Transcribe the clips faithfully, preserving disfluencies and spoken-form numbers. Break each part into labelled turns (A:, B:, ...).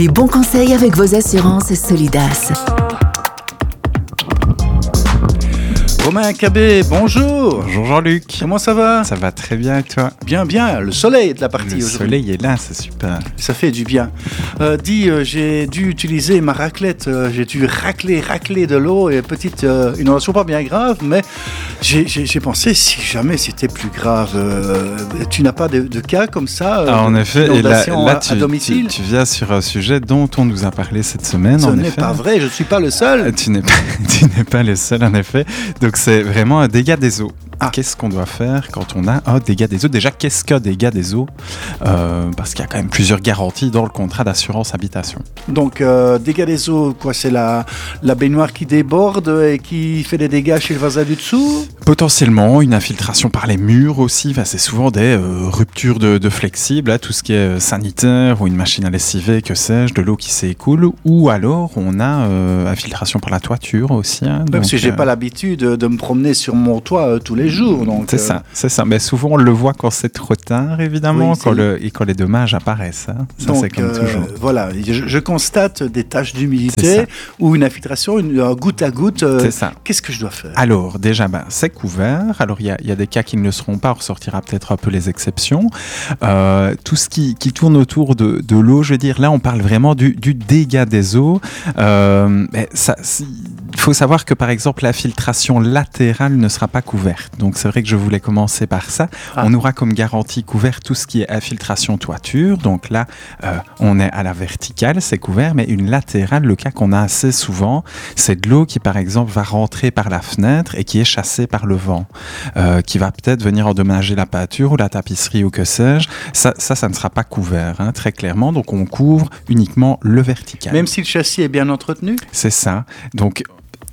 A: Les bons conseils avec vos assurances Solidas.
B: Romain Cabé, bonjour.
C: Bonjour Jean-Luc.
B: Comment ça va ?
C: Ça va très bien et toi ?
B: Bien, bien. Le soleil est de la partie
C: Le
B: aujourd'hui.
C: soleil est là, c'est super.
B: Ça fait du bien. Euh, dis, euh, j'ai dû utiliser ma raclette. Euh, j'ai dû racler, racler de l'eau et petite euh, inondation pas bien grave, mais j'ai, j'ai, j'ai pensé si jamais c'était plus grave. Euh, tu n'as pas de, de cas comme ça euh,
C: ah, En effet, et là, là
B: à,
C: tu,
B: à domicile
C: tu, tu viens sur un sujet dont on nous a parlé cette semaine.
B: Ce
C: en
B: n'est
C: effet.
B: pas vrai, je ne suis pas le seul.
C: Tu n'es pas, tu n'es pas le seul en effet. Donc c'est vraiment un dégât des eaux. Ah. Qu'est-ce qu'on doit faire quand on a un dégât des eaux ? Déjà, qu'est-ce qu'un dégât des eaux ? euh, Parce qu'il y a quand même plusieurs garanties dans le contrat d'assurance habitation.
B: Donc, euh, dégâts des eaux, quoi ? C'est la, la baignoire qui déborde et qui fait des dégâts chez le voisin du dessous ?
C: Potentiellement, une infiltration par les murs aussi. Enfin, c'est souvent des euh, ruptures de, de flexibles, hein, tout ce qui est sanitaire ou une machine à lessiver, que sais-je, de l'eau qui s'écoule. Ou alors, on a euh, infiltration par la toiture aussi. Hein,
B: Parce
C: donc,
B: que j'ai
C: euh...
B: pas l'habitude de me promener sur mon toit euh, tous les jours. Donc,
C: c'est euh... ça, c'est ça. Mais souvent, on le voit quand c'est trop tard, évidemment, oui, quand le, et quand les dommages apparaissent. Hein. Ça,
B: donc,
C: c'est comme
B: euh,
C: toujours.
B: Voilà, je, je constate des taches d'humidité ou une infiltration, une, un goutte à goutte. Euh,
C: c'est ça.
B: Qu'est-ce que je dois faire ?
C: Alors, déjà, ben, c'est couvert. Alors, il y, y a des cas qui ne le seront pas. On ressortira peut-être un peu les exceptions. Euh, tout ce qui, qui tourne autour de, de l'eau, je veux dire, là, on parle vraiment du, du dégât des eaux. Euh, ça, il faut savoir que, par exemple, la filtration latérale ne sera pas couverte. Donc, c'est vrai que je voulais commencer par ça. Ah. On aura comme garantie couvert tout ce qui est infiltration toiture. Donc là, euh, on est à la verticale, c'est couvert, mais une latérale, le cas qu'on a assez souvent, c'est de l'eau qui, par exemple, va rentrer par la fenêtre et qui est chassée par le vent, euh, qui va peut-être venir endommager la peinture ou la tapisserie ou que sais-je. Ça, ça, ça ne sera pas couvert, hein, très clairement. Donc, on couvre uniquement le vertical.
B: Même si le châssis est bien entretenu ?
C: C'est ça. Donc,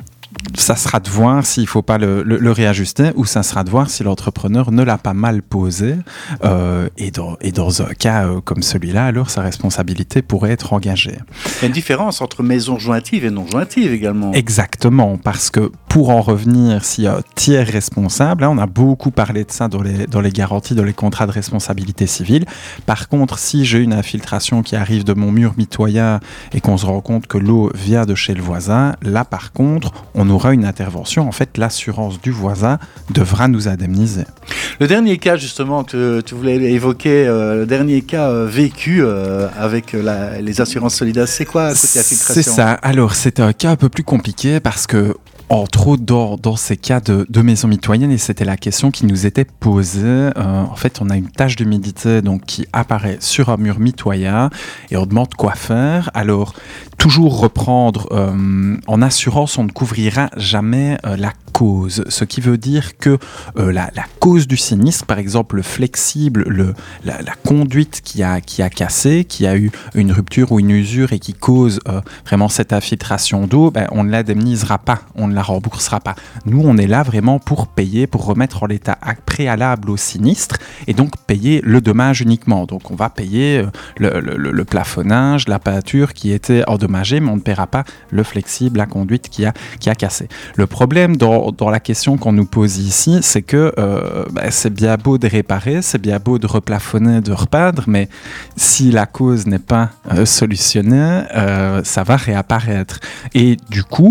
C: ça sera de voir s'il ne faut pas le, le, le réajuster ou ça sera de voir si l'entrepreneur ne l'a pas mal posé. Euh, et, dans, et dans un cas euh, comme celui-là, alors sa responsabilité pourrait être engagée.
B: Il y a une différence entre maison jointive et non jointive également.
C: Exactement, parce que pour en revenir, s'il y a un tiers responsable, hein, on a beaucoup parlé de ça dans les, dans les garanties, dans les contrats de responsabilité civile. Par contre, si j'ai une infiltration qui arrive de mon mur mitoyen et qu'on se rend compte que l'eau vient de chez le voisin, là par contre, on aura une intervention. En fait, l'assurance du voisin devra nous indemniser.
B: Le dernier cas, justement, que tu voulais évoquer, euh, le dernier cas euh, vécu euh, avec la, les assurances Solidas, c'est quoi côté infiltration ?
C: C'est ça. Alors, c'est un cas un peu plus compliqué parce que entre autres, dans, dans ces cas de, de maison mitoyenne, et c'était la question qui nous était posée, euh, en fait, on a une tache d'humidité donc, qui apparaît sur un mur mitoyen et on demande quoi faire. Alors, toujours reprendre, euh, en assurance, on ne couvrira jamais euh, la cause, ce qui veut dire que euh, la, la cause du sinistre, par exemple le flexible, le, la, la conduite qui a, qui a cassé, qui a eu une rupture ou une usure et qui cause euh, vraiment cette infiltration d'eau, ben, on ne l'indemnisera pas, on ne la remboursera pas. Nous, on est là vraiment pour payer, pour remettre en l'état préalable au sinistre et donc payer le dommage uniquement. Donc on va payer le, le, le plafonnage, la peinture qui était endommagée, mais on ne paiera pas le flexible, la conduite qui a, qui a cassé. Le problème dans, dans la question qu'on nous pose ici, c'est que euh, bah, c'est bien beau de réparer, c'est bien beau de replafonner, de repeindre, mais si la cause n'est pas euh, solutionnée, euh, ça va réapparaître. Et du coup,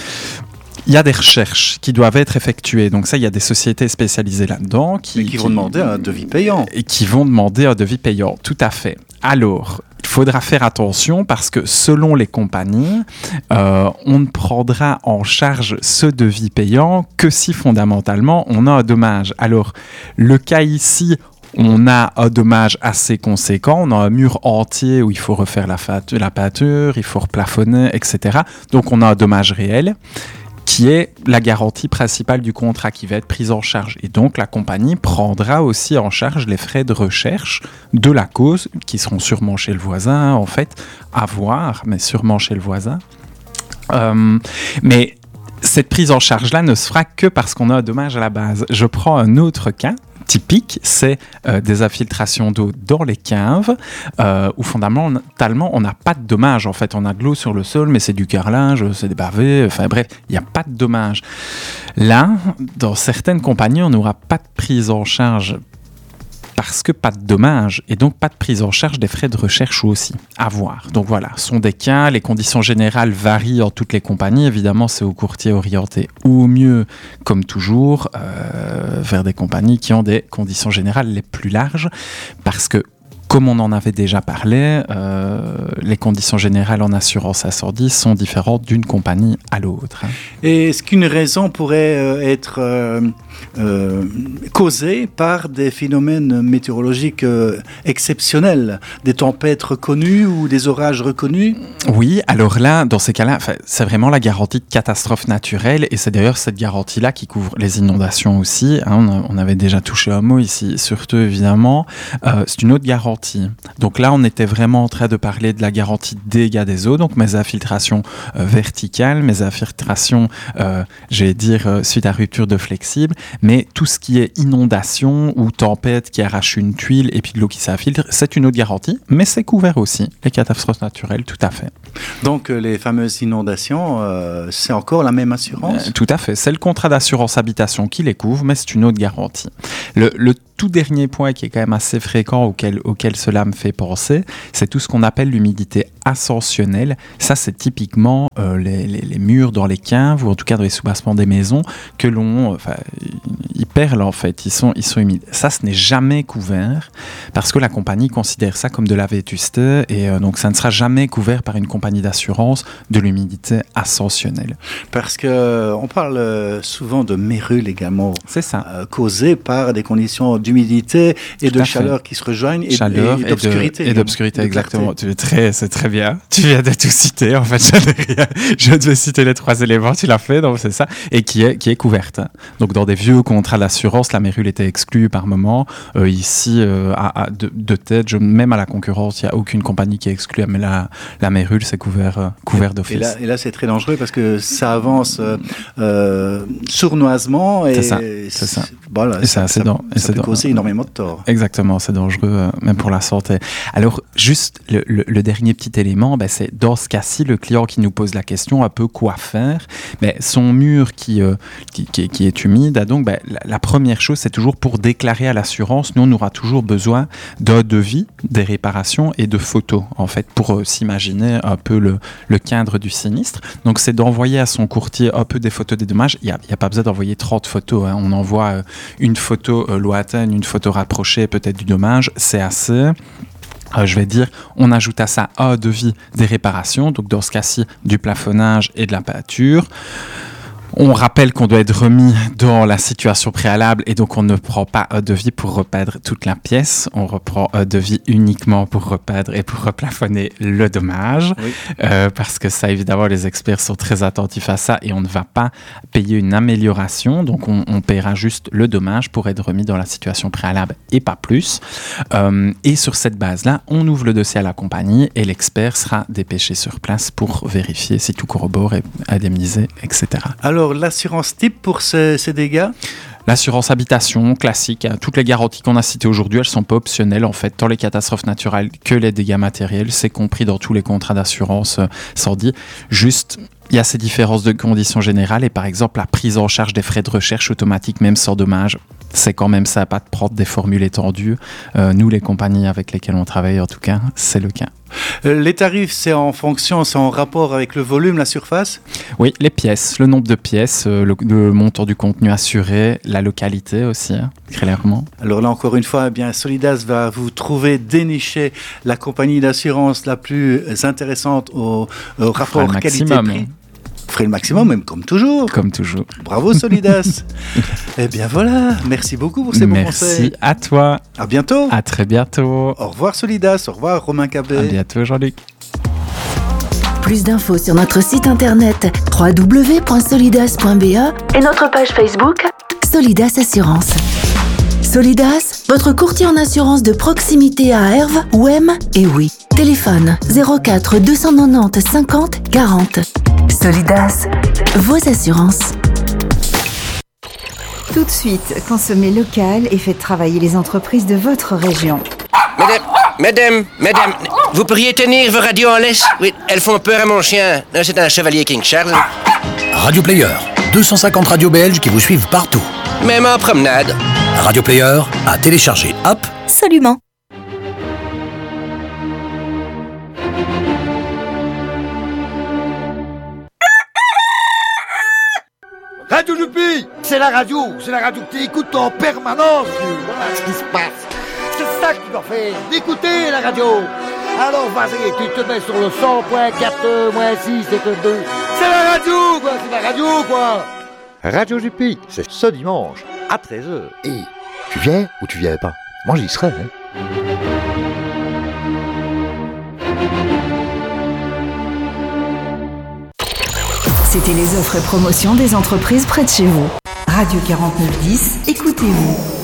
C: il y a des recherches qui doivent être effectuées. Donc ça, il y a des sociétés spécialisées là-dedans. Qui,
B: Mais qui vont qui, demander un devis payant.
C: Et qui vont demander un devis payant, tout à fait. Alors, il faudra faire attention parce que selon les compagnies, euh, on ne prendra en charge ce devis payant que si fondamentalement on a un dommage. Alors, le cas ici, on a un dommage assez conséquent, on a un mur entier où il faut refaire la, fatu- la peinture, il faut replafonner, et cetera. Donc on a un dommage réel qui est la garantie principale du contrat qui va être prise en charge. Et donc, la compagnie prendra aussi en charge les frais de recherche de la cause, qui seront sûrement chez le voisin, en fait, à voir, mais sûrement chez le voisin. Euh, mais cette prise en charge-là ne se fera que parce qu'on a un dommage à la base. Je prends un autre cas typique, c'est euh, des infiltrations d'eau dans les caves euh, où fondamentalement on n'a pas de dommage. En fait, on a de l'eau sur le sol, mais c'est du carrelage, c'est des pavés, enfin bref, il n'y a pas de dommage. Là, dans certaines compagnies, on n'aura pas de prise en charge parce que pas de dommages et donc pas de prise en charge des frais de recherche aussi à voir. Donc voilà, ce sont des cas, les conditions générales varient en toutes les compagnies. Évidemment, c'est au courtier orienté ou au mieux, comme toujours, euh, vers des compagnies qui ont des conditions générales les plus larges parce que comme on en avait déjà parlé, euh, les conditions générales en assurance incendie sont différentes d'une compagnie à l'autre.
B: Et est-ce qu'une raison pourrait euh, être euh, euh, causée par des phénomènes météorologiques euh, exceptionnels, des tempêtes reconnues ou des orages reconnus?
C: Oui, alors là, dans ces cas-là, c'est vraiment la garantie de catastrophe naturelle et c'est d'ailleurs cette garantie-là qui couvre les inondations aussi. Hein, on avait déjà touché un mot ici, surtout évidemment. Euh, c'est une autre garantie. Donc là, on était vraiment en train de parler de la garantie de dégâts des eaux, donc mes infiltrations euh, verticales, mes infiltrations, euh, j'allais dire, euh, suite à rupture de flexible, mais tout ce qui est inondation ou tempête qui arrache une tuile et puis de l'eau qui s'infiltre, c'est une autre garantie, mais c'est couvert aussi, les catastrophes naturelles, tout à fait.
B: Donc euh, les fameuses inondations, euh, c'est encore la même assurance?
C: euh, Tout à fait, c'est le contrat d'assurance habitation qui les couvre, mais c'est une autre garantie. Le, le tout dernier point qui est quand même assez fréquent auquel, auquel cela me fait penser, c'est tout ce qu'on appelle l'humidité ascensionnelle. Ça, c'est typiquement euh, les, les, les murs dans les caves ou en tout cas dans les soubassements des maisons que l'on... Enfin, ils perlent en fait, ils sont, ils sont humides. Ça, ce n'est jamais couvert parce que la compagnie considère ça comme de la vétusté et euh, donc ça ne sera jamais couvert par une compagnie d'assurance de l'humidité ascensionnelle.
B: Parce qu'on parle souvent de mérules également.
C: C'est ça.
B: Euh, causées par des conditions d'humidité et de chaleur qui se rejoignent et,
C: chaleur
B: et d'obscurité.
C: Et, de, et d'obscurité, exactement. Tu es très, c'est très bien. Tu viens de tout citer. En fait, je, rien. je devais citer les trois éléments. Tu l'as fait, donc c'est ça. Et qui est, qui est couverte. Donc, dans des vieux contrats d'assurance, la mérule était exclue par moment. Euh, ici, euh, à, à, de, de tête, je, même à la concurrence, il n'y a aucune compagnie qui est exclue. Mais la, la mérule, c'est couvert, euh, couvert d'office.
B: Et là, et là, c'est très dangereux parce que ça avance euh, euh, sournoisement. Et
C: c'est ça. C'est ça.
B: Voilà,
C: et ça,
B: ça,
C: ça,
B: ça, ça peut causer énormément de tort.
C: Exactement, c'est dangereux, euh, même pour la santé. Alors, juste le, le, le dernier petit élément, ben, c'est dans ce cas-ci, le client qui nous pose la question un peu quoi faire. Ben, son mur qui, euh, qui, qui, qui est humide, donc ben, la, la première chose, c'est toujours pour déclarer à l'assurance, nous, on aura toujours besoin d'un devis, des réparations et de photos, en fait, pour euh, s'imaginer un peu le, le cadre du sinistre. Donc, c'est d'envoyer à son courtier un peu des photos des dommages. Il n'y a, a pas besoin d'envoyer trente photos. Hein. On envoie euh, une photo euh, lointaine, une photo rapprochée peut-être du dommage, c'est assez. Euh, je vais dire, on ajoute à ça un devis des réparations, donc dans ce cas-ci du plafonnage et de la peinture. On rappelle qu'on doit être remis dans la situation préalable et donc on ne prend pas un devis pour repeindre toute la pièce. On reprend un devis uniquement pour repeindre et pour replafonner le dommage. Oui. Euh, parce que ça, évidemment, les experts sont très attentifs à ça et on ne va pas payer une amélioration. Donc on, on paiera juste le dommage pour être remis dans la situation préalable et pas plus. Euh, et sur cette base-là, on ouvre le dossier à la compagnie et l'expert sera dépêché sur place pour vérifier si tout corrobore, est indemnisé, et cetera.
B: Alors, l'assurance type pour ces, ces dégâts?
C: L'assurance habitation classique, toutes les garanties qu'on a citées aujourd'hui, elles ne sont pas optionnelles en fait, tant les catastrophes naturelles que les dégâts matériels, c'est compris dans tous les contrats d'assurance euh, incendie. Juste, il y a ces différences de conditions générales et par exemple la prise en charge des frais de recherche automatique, même sans dommage, c'est quand même ça, pas de prendre des formules étendues. Euh, nous, les compagnies avec lesquelles on travaille, en tout cas, c'est le cas.
B: Euh, les tarifs, c'est en fonction, c'est en rapport avec le volume, la surface?
C: Oui, les pièces, le nombre de pièces, euh, le, le montant du contenu assuré, la localité aussi, hein, clairement.
B: Alors là, encore une fois, eh bien, Solidas va vous trouver dénicher la compagnie d'assurance la plus intéressante au, au rapport qualité-prix. Ferait le maximum, même comme toujours.
C: Comme toujours.
B: Bravo Solidas. Eh bien voilà, merci beaucoup pour ces bons
C: merci
B: conseils.
C: Merci à toi.
B: À bientôt.
C: À très bientôt.
B: Au revoir Solidas, au revoir Romain Cabet.
C: À bientôt Jean-Luc.
A: Plus d'infos sur notre site internet w w w point solidas point b e et notre page Facebook Solidas Assurance. Solidas, votre courtier en assurance de proximité à Herve, Ouem et Oui. Téléphone zéro quatre deux cent quatre-vingt-dix cinquante quarante. Solidas, vos assurances.
D: Tout de suite, consommez local et faites travailler les entreprises de votre région.
E: Madame, madame, madame, vous pourriez tenir vos radios en laisse? Oui, elles font peur à mon chien. C'est un chevalier King Charles.
F: Radio Player, deux cent cinquante radios belges qui vous suivent partout.
E: Même en promenade.
F: Radio Player, à télécharger app.
G: Absolument.
H: Radio Jupi, c'est la radio, c'est la radio que tu écoutes en permanence. Voilà ce qui se passe. C'est ça que tu dois faire, d'écouter la radio. Alors vas-y, tu te mets sur le cent point quatre, moins six et deux. C'est la radio, quoi, c'est la radio, quoi. Radio Jupi, c'est ce dimanche à treize heures. Et tu viens ou tu viens pas? Moi j'y serai, hein.
D: C'était les offres et promotions des entreprises près de chez vous. Radio quarante-neuf dix, écoutez-vous.